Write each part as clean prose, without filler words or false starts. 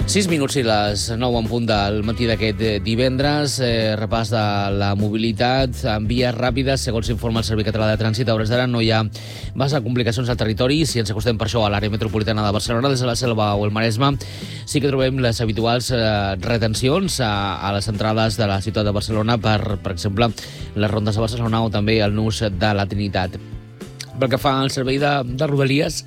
6 minuts i les 9 en punt del matí d'aquest divendres. Repàs de la mobilitat en vies ràpides. Segons informa el Servei Català de Trànsit, a hores d'ara no hi ha massa complicacions al territori. Si ens acostem per això a l'àrea metropolitana de Barcelona, des de la Selva o el Maresme, sí que trobem les habituals retencions a les entrades de la ciutat de Barcelona per exemple, les rondes de Barcelona o també el nus de la Trinitat. Pel que fa al servei de Rodalies,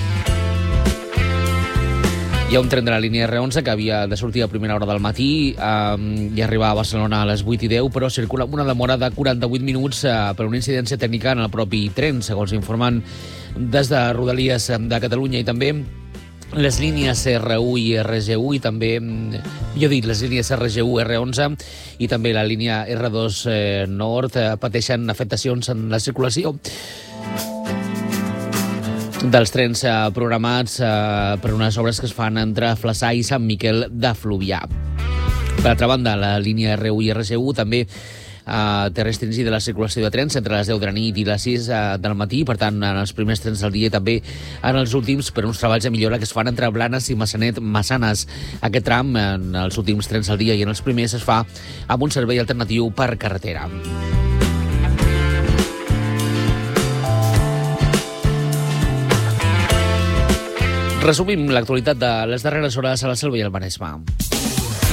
hi ha un tren de la línia R11 que havia de sortir a primera hora del matí i arribar a Barcelona a les 8:10, però circula amb una demora de 48 minuts per una incidència tècnica en el propi tren, segons informen des de Rodalies de Catalunya, i també les línies R1 i RG1 i també, les línies RG1, R11 i també la línia R2 Nord pateixen afectacions en la circulació dels trens programats per unes obres que es fan entre Flaçà i Sant Miquel de Fluvià. Per altra banda, la línia R1 i RG1 també té restringida la circulació de trens entre les 10 de la nit i les 6 del matí, per tant, en els primers trens del dia i també en els últims, per uns treballs de millora que es fan entre Blanes i Massanes. Aquest tram, en els últims trens del dia i en els primers, es fa amb un servei alternatiu per carretera. Resumim l'actualitat de les darreres hores a la Selva i el Maresme.